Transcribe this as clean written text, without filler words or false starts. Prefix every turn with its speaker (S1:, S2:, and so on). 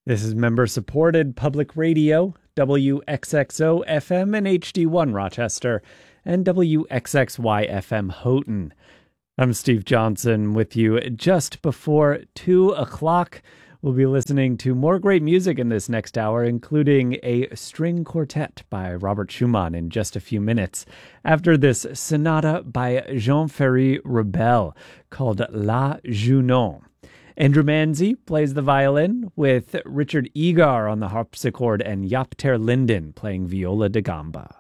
S1: This is member-supported public radio, WXXO FM and HD1 Rochester, and WXXY FM Houghton. I'm Steve Johnson with you just before 2 o'clock. We'll be listening to more great music in this next hour, including a string quartet by Robert Schumann in just a few minutes. After this, sonata by Jean-Ferry Rebel called La Junon. Andrew Manzi plays the violin, with Richard Egar on the harpsichord and Jaap ter Linden playing viola da gamba.